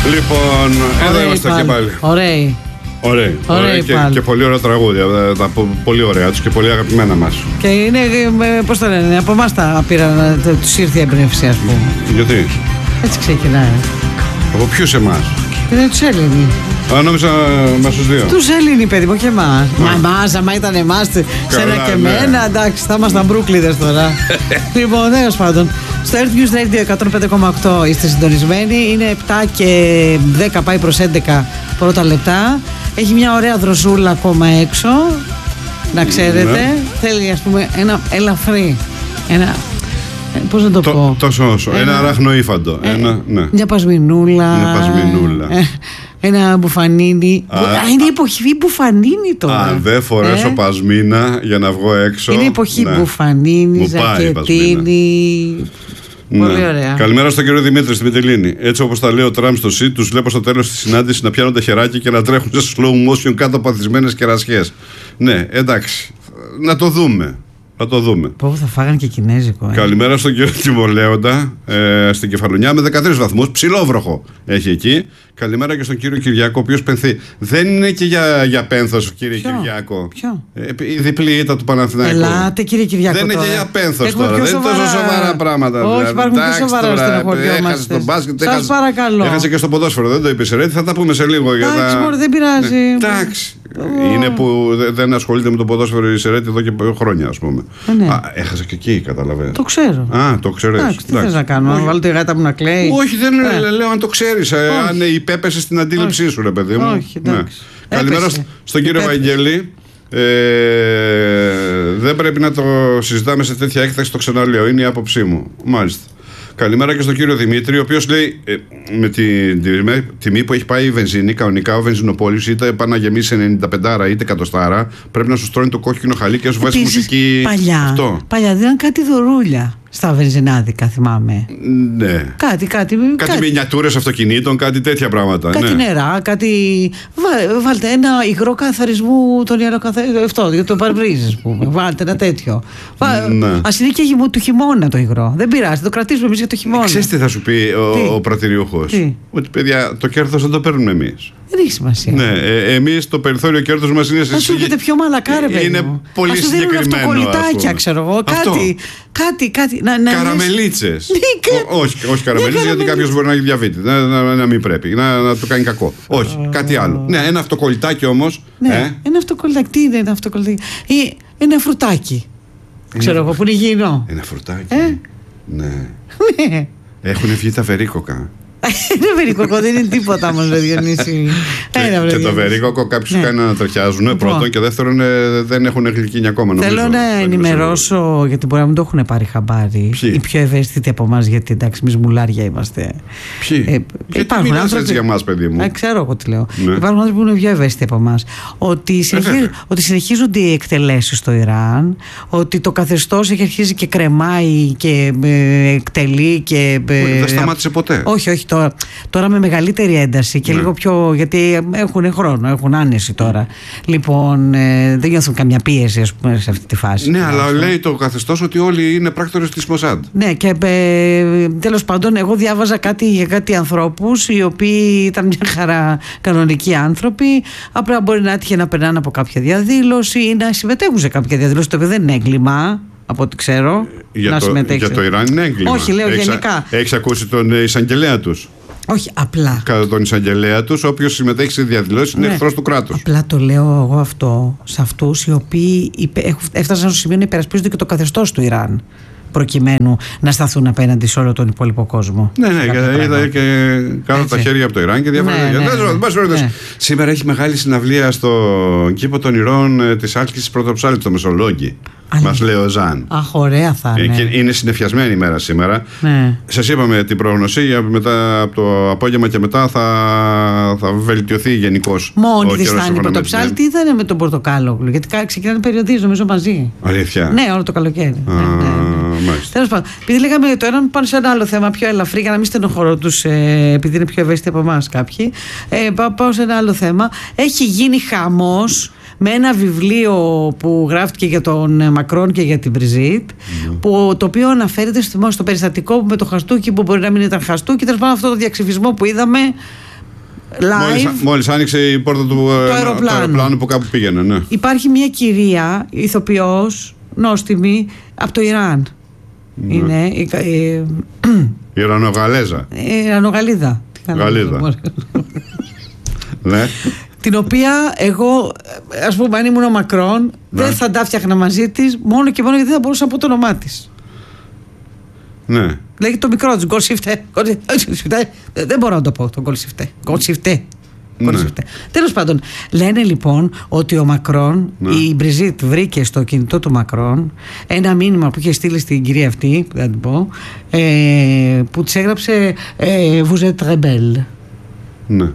Λοιπόν, εδώ είμαστε και πάλι. Ωραίοι. Ωραία και πολύ ωραία τραγούδια. Πολύ ωραία τους και πολύ αγαπημένα μας. Και είναι, πώς το λένε, από εμάς τα πήραν, τους ήρθε η εμπνεύση, ας πούμε. Γιατί? Έτσι ξεκινάει. Από ποιους εμάς? Είναι τους Έλληνες. Νόμιζα μας τους δύο. Τους Έλληνες, παιδί μου, και εμάς. Μα εμάς, άμα ήταν εμάς, σένα και εμένα, εντάξει, θα ήμασταν μπρούκλιδες τώρα. Λοιπόν, τέλος πάντων. Στο Earth News Radio 105,8 είστε συντονισμένοι. Είναι 7 και 10, πάει προς 11 πρώτα λεπτά. Έχει μια ωραία δροσούλα ακόμα έξω. Να ξέρετε. Ναι. Θέλει, ας πούμε, ένα ελαφρύ. Ένα. Πώς να το πω. Τόσο όσο. Ένα αραχνοήφαντο. Ναι. Μια πασμινούλα. Ένα μπουφανίνι. Είναι η εποχή μπουφανίνι τώρα. Αν δεν φορέσω πασμίνα για να βγω έξω. Είναι η εποχή μπουφανίνι, ζακετίνι. Πολύ ωραία. Καλημέρα στον κύριο Δημήτρη στη Μυτιλήνη. Έτσι όπως τα λέει ο Τραμπ στο ΣΥ, τους βλέπω στο τέλος της συνάντησης να πιάνουν τα χεράκια και να τρέχουν σε slow motion κάτω από αθισμένες κερασιές. Ναι, εντάξει. Να το δούμε. Πού θα φάγανε και κινέζικο. Καλημέρα στον κύριο Τιμολέοντα στην Κεφαλονιά με 13 βαθμούς. Ψιλόβροχο έχει εκεί. Καλημέρα και στον κύριο Κυριάκο, ο οποίος πενθεί. Δεν είναι και για πένθος, κύριε Κυριάκο. Ποιο? Η διπλή ήττα του Παναθηναϊκού. Ελάτε, κύριε Κυριάκο. Δεν είναι και για πένθος τώρα. Δεν είναι τόσο σοβαρά πράγματα. Όχι, υπάρχουν πιο σοβαρά στενοχωριόμαστε. Έχασε τον μπάσκετ. Σας παρακαλώ. Έχασε και στο ποδόσφαιρο. Δεν το είπες, ρε. Θα τα πούμε σε λίγο. Εντάξει, μωρέ, δεν πειράζει. Εντάξει. Είναι που δεν ασχολείται με το ποδόσφαιρο η Σερέτη εδώ και χρόνια, ας πούμε. Έχασε και εκεί, καταλαβαίνεις. Το ξέρω. Το ξέρεις. Τι θες να κάνω, να βάλω τη γάτα μου να κλαίει? Όχι, δεν λέω αν το ξέρεις. Αν υπέπεσε στην αντίληψή σου, ρε παιδί μου. Όχι, εντάξει. Καλημέρα στον κύριο Βαγγέλη. Δεν πρέπει να το συζητάμε σε τέτοια έκταση, το ξαναλέω. Είναι η άποψή μου. Μάλιστα. Καλημέρα και στον κύριο Δημήτρη, ο οποίος λέει με την τιμή που έχει πάει η βενζίνη, κανονικά ο βενζινοπόλης είτε πάει να γεμίσει 95 είτε 100, πρέπει να σου στρώνει το κόκκινο χαλί και να σου βάζει μουσική. Παλιά δίναν κάτι δωρούλια στα βενζινάδικα, θυμάμαι. Ναι. Κάτι μινιατούρες αυτοκινήτων, κάτι τέτοια πράγματα. Κάτι νερά, κάτι. Βάλτε ένα υγρό καθαρισμού των ιεροκαθαρισμού. Αυτό, για το παρμπρίζ, α πούμε. Βάλτε ένα τέτοιο. Ας είναι και του χειμώνα το υγρό. Δεν πειράζει, το κρατήσουμε εμείς για το χειμώνα. Ξέρεις τι θα σου πει ο πρατηριούχος? Ότι παιδιά, το κέρδος δεν το παίρνουμε εμείς. Δεν έχει σημασία. Ναι, εμείς το περιθώριο κέρδος μας είναι σε. Α σου πείτε πιο μαλακά, παιδί. Είναι πολύ συγκεκριμένο. Αυτοκολλητάκια, ξέρω εγώ. Κάτι. Καραμελίτσες. Όχι καραμελίτσες, γιατί κάποιος μπορεί να έχει διαβήτη. Να μην πρέπει. Να του κάνει κακό. Όχι, κάτι άλλο. Ναι, ένα αυτοκολλητάκι όμως. Ναι, ένα αυτοκολλητάκι. Τι είναι ένα αυτοκολλητάκι? Ένα φρουτάκι. Ξέρω εγώ, που είναι υγιεινό. Ένα φρουτάκι. Ναι. Έχουν βγει τα βερίκοκα. Είναι βερίκοκο, δεν είναι τίποτα όμως, ρε Διονύση. Και το βερίκοκο κάποιους σου κάνει να ανατριχιάζουν. Πρώτον, και δεύτερον, δεν έχουν γλυκίνια ακόμα. Θέλω να ενημερώσω, γιατί μπορεί να μην το έχουν πάρει χαμπάρι. Οι πιο ευαίσθητοι από εμάς, γιατί εντάξει, εμείς μουλάρια είμαστε. Ποιοι? Υπάρχουν άνθρωποι για εμάς, παιδί μου. Ξέρω εγώ τι λέω. Υπάρχουν άνθρωποι που είναι πιο ευαίσθητοι από εμάς. Ότι συνεχίζονται οι εκτελέσεις στο Ιράν, ότι το καθεστώς έχει αρχίσει και κρεμάει και εκτελεί και. Δεν σταμάτησε ποτέ. Όχι. Τώρα με μεγαλύτερη ένταση και λίγο πιο. Γιατί έχουν χρόνο, έχουν άνεση τώρα. Λοιπόν, δεν νιώθουν καμιά πίεση, ας πούμε, σε αυτή τη φάση. Ναι, αλλά λέει το καθεστώς ότι όλοι είναι πράκτορες της Μοσάντ. Ναι, και τέλος πάντων, εγώ διάβαζα κάτι για κάτι ανθρώπους οι οποίοι ήταν μια χαρά κανονικοί άνθρωποι. Απλά μπορεί να έτυχε να περνάνε από κάποια διαδήλωση ή να συμμετέχουν σε κάποια διαδήλωση, το οποίο δεν είναι έγκλημα. Από ό,τι ξέρω. Για το Ιράν είναι έγκλημα. Όχι, λέω γενικά. Έχεις ακούσει τον εισαγγελέα τους? Όχι, απλά. Κατά τον εισαγγελέα τους, όποιος συμμετέχει σε διαδηλώσεις είναι εχθρός του κράτους. Απλά το λέω εγώ αυτό σε αυτούς οι οποίοι έφτασαν στο σημείο να υπερασπίζονται και το καθεστώς του Ιράν, προκειμένου να σταθούν απέναντι σε όλο τον υπόλοιπο κόσμο. Ναι, είδα και κάτω τα χέρια από το Ιράν και διάφορα τέτοια. Σήμερα έχει μεγάλη συναυλία στον κήπο των Ηρών της άσκησης Πρωτοψάλτη, το Μεσολόγγι. Μας λέει ο Ζαν. Αχ, ωραία θα είναι. Είναι συννεφιασμένη η μέρα σήμερα. Ναι. Σας είπαμε την πρόγνωση. Μετά από το απόγευμα και μετά θα βελτιωθεί γενικώς. Μόνη της θα είναι η Πρωτοψάλτη. Τι θα είναι με τον Πορτοκάλογλου? Γιατί ξεκινάνε περιοδίες νομίζω μαζί. Αλήθεια? Ναι, όλο το καλοκαίρι. Τέλος πάντων, επειδή λέγαμε το ένα, πάνω σε ένα άλλο θέμα πιο ελαφρύ, για να μην στενοχωρώ τους, επειδή είναι πιο ευαίσθητοι από εμάς κάποιοι. Πάω σε ένα άλλο θέμα. Έχει γίνει χαμός με ένα βιβλίο που γράφτηκε για τον Μακρόν και για την Μπριζίτ, το οποίο αναφέρεται στο περιστατικό με το χαστούκι που μπορεί να μην ήταν χαστούκι. Τέλος πάντων, αυτό το διαξυφισμό που είδαμε live. Μόλις άνοιξε η πόρτα του αεροπλάνου που κάπου πήγαινε. Ναι. Υπάρχει μια κυρία, ηθοποιός, νόστιμη, από το Ιράν. Ναι. Είναι Ιρανογαλέζα. Ιρανογαλίδα. Γαλλίδα. Ναι. Την οποία εγώ, ας πούμε, αν ήμουν ο Μακρόν, δεν θα τα φτιάχνα μαζί της, μόνο και μόνο γιατί δεν θα μπορούσα να πω το όνομά της. Ναι. Λέγεται το μικρό της, Γκολσιφτέ. Δεν μπορώ να το πω, το Γκολσιφτέ. Τέλος πάντων, λένε λοιπόν ότι ο Μακρόν, η Μπριζίτ βρήκε στο κινητό του Μακρόν ένα μήνυμα που είχε στείλει στην κυρία αυτή, που θα την πω, που της έγραψε Vous êtes rebelle. Ναι.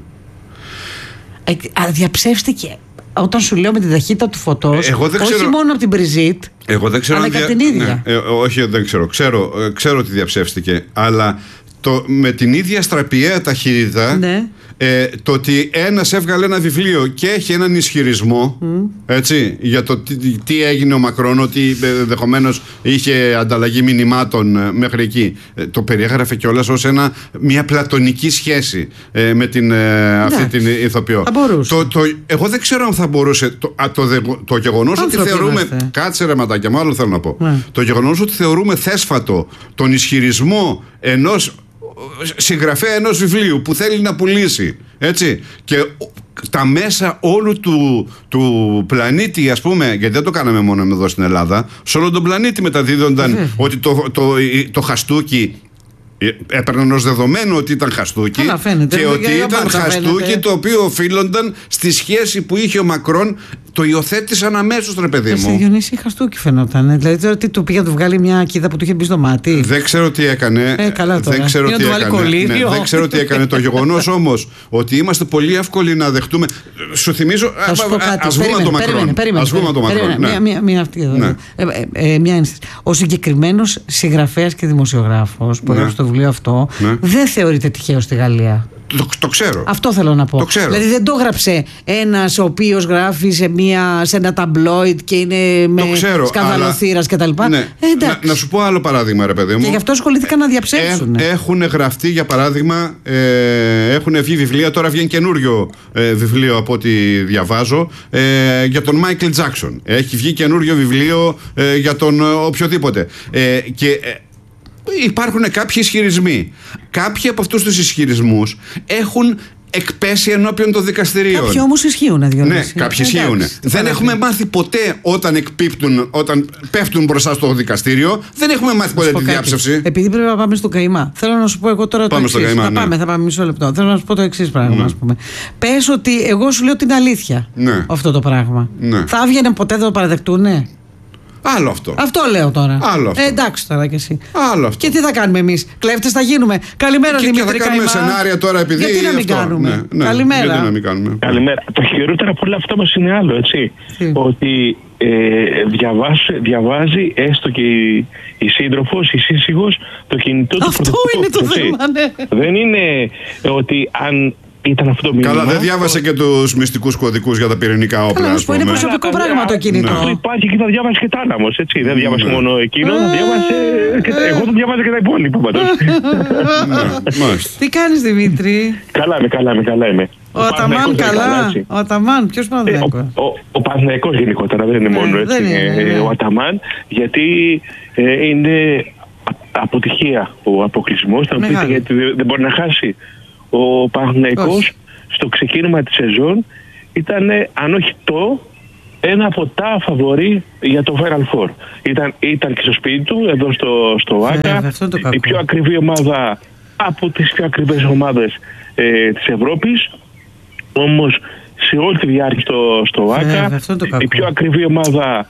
Διαψεύστηκε. Όταν σου λέω με την ταχύτητα του φωτός, όχι μόνο από την Μπριζίτ, αλλά και από την ίδια. Ναι. Όχι, δεν ξέρω. Ξέρω ότι διαψεύστηκε, αλλά με την ίδια στραπιαία ταχύτητα, ναι. Το ότι ένας έβγαλε ένα βιβλίο και έχει έναν ισχυρισμό, έτσι, για το τι έγινε ο Μακρόν, ότι ενδεχομένως είχε ανταλλαγή μηνυμάτων μέχρι εκεί, το περιέγραφε κιόλας ως μια πλατωνική σχέση με αυτή την ηθοποιό. Εγώ δεν ξέρω αν θα μπορούσε το γεγονός ότι θεωρούμε, κάτσε ρε ματάκια, μάλλον θέλω να πω, το γεγονός ότι θεωρούμε θέσφατο τον ισχυρισμό ενός συγγραφέα ενός βιβλίου που θέλει να πουλήσει, έτσι, και τα μέσα όλου του πλανήτη, ας πούμε, γιατί δεν το κάναμε μόνο εδώ στην Ελλάδα, σε όλο τον πλανήτη μεταδίδονταν ότι το χαστούκι έπαιρναν ως δεδομένο ότι ήταν χαστούκι, και ότι ήταν χαστούκι το οποίο οφείλονταν στη σχέση που είχε ο Μακρόν. Το υιοθέτησαν αμέσως, ρε παιδί μου. Σε Διονύση χαστούκι φαινόταν. Δηλαδή τώρα τι του πήγε να του βγάλει μια ακίδα που του είχε μπει στο μάτι. Δεν ξέρω τι έκανε. Καλά τώρα. Δεν ξέρω τι έκανε. Δεν ξέρω τι έκανε. Το γεγονός όμως ότι είμαστε πολύ εύκολοι να δεχτούμε. Σου θυμίζω. Ας βγούμε το Μακρόν. Μία αυτή εδώ. Ο συγκεκριμένος συγγραφέας και δημοσιογράφος που έγραψε το βιβλίο αυτό δεν θεωρείται τυχαίο στη Γαλλία. Το ξέρω. Αυτό θέλω να πω. Δηλαδή δεν το έγραψε ένας ο οποίος γράφει σε ένα ταμπλόιτ και είναι με σκανδαλοθύρας κτλ. Ναι. Να σου πω άλλο παράδειγμα, ρε παιδί μου. Και γι' αυτό ασχολήθηκαν να διαψεύσουν. Έχουν γραφτεί, για παράδειγμα, έχουν βγει βιβλία. Τώρα βγαίνει καινούριο βιβλίο από ό,τι διαβάζω για τον Μάικλ Τζάκσον. Έχει βγει καινούριο βιβλίο για τον οποιοδήποτε. Και υπάρχουν κάποιοι ισχυρισμοί. Κάποιοι από αυτούς τους ισχυρισμούς έχουν εκπέσει ενώπιον των δικαστηρίων. Κάποιοι όμως ισχύουν, Διονύση. Ναι, κάποιοι ισχύουν. Δεν έχουμε μάθει ποτέ όταν πέφτουν μπροστά στο δικαστήριο, δεν έχουμε μάθει ποτέ τη διάψευση. Επειδή πρέπει να πάμε στο καημά, θέλω να σου πω εγώ τώρα το εξής. Θα πάμε μισό λεπτό. Θέλω να σου πω το εξής πράγμα, ας πούμε. Πες ότι εγώ σου λέω την αλήθεια αυτό το πράγμα. Θα έβγαινε ποτέ, δεν το παραδεχτούνε? Άλλο αυτό. Αυτό λέω τώρα. Άλλο αυτό. Εντάξει τώρα κι εσύ. Άλλο αυτό. Και τι θα κάνουμε εμείς? Κλέφτες θα γίνουμε? Καλημέρα, Δημήτρη. Και θα κάνουμε σενάρια τώρα επειδή. Γιατί να μην κάνουμε? Καλημέρα. Γιατί να μην κάνουμε? Καλημέρα. Το χειρότερο από όλα αυτά όμως είναι άλλο, έτσι. Ότι διαβάζει έστω και η σύντροφος, η σύζυγος, το κινητό του. Αυτό είναι το θέμα, ναι. Δεν είναι ότι αν ήταν αυτό το μήνυμα. Καλά, δεν διάβασε και τους μυστικούς κωδικούς για τα πυρηνικά όπλα. Καλά, είναι προσωπικό πράγμα το κινητό. Αυτό υπάρχει και θα διάβασε και τα άναμος, έτσι. Δεν διάβασε μόνο εκείνο, θα διάβασε. Εγώ το διάβαζα και τα υπόλοιπα πάντως. Τι κάνεις, Δημήτρη? Καλά είμαι. Ο Αταμάν καλά. Ο Αταμάν, ποιος Παναθηναϊκός? Ο Παναθηναϊκός γενικότερα, δεν είναι μόνο έτσι. Ο Αταμάν, γιατί είναι αποτυχία ο αποκλεισμός. Θα μου πείτε γιατί δεν μπορεί να χάσει. Ο Παναθηναϊκός στο ξεκίνημα της σεζόν ήταν, αν όχι ένα από τα φαβορί για το Final Four. Ήταν και στο σπίτι του, εδώ στο ΆΚΑ, η πιο ακριβή ομάδα από τις πιο ακριβές ομάδες της Ευρώπης. Όμως σε όλη τη διάρκεια στο ΆΚΑ, η πιο ακριβή ομάδα